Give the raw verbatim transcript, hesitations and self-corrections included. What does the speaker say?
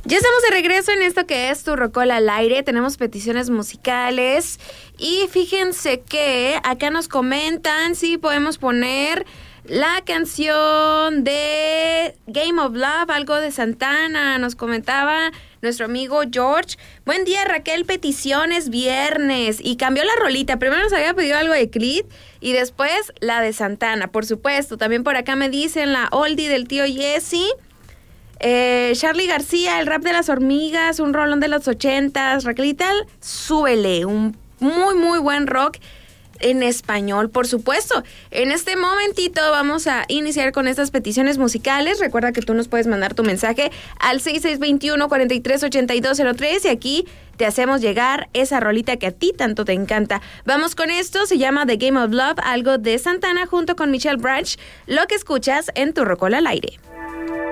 Ya estamos de regreso en esto que es Tu Rocola al Aire. Tenemos peticiones musicales y fíjense que acá nos comentan si podemos poner la canción de Game of Love, algo de Santana. Nos comentaba nuestro amigo George. Buen día, Raquel, peticiones viernes. Y cambió la rolita. Primero nos había pedido algo de Creed y después la de Santana, por supuesto. También por acá me dicen la oldie del tío Jesse. Eh, Charly García, el rap de las hormigas, un rolón de los ochentas. Raquelita, súbele, un muy muy buen rock en español, por supuesto. En este momentito vamos a iniciar con estas peticiones musicales. Recuerda que tú nos puedes mandar tu mensaje al seis seis dos uno, cuatro tres ocho dos cero tres y aquí te hacemos llegar esa rolita que a ti tanto te encanta. Vamos con esto, se llama The Game of Love, algo de Santana junto con Michelle Branch. Lo que escuchas en Tu Rocola al Aire.